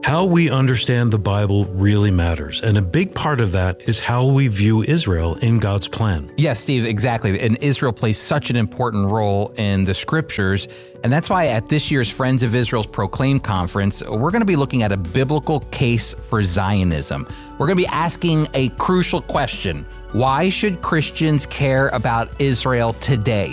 How we understand the Bible really matters, and a big part of that is how we view Israel in God's plan. Yes, Steve, exactly. And Israel plays such an important role in the scriptures. And that's why at this year's Friends of Israel's Proclaim Conference, we're going to be looking at a biblical case for Zionism. We're going to be asking a crucial question. Why should Christians care about Israel today?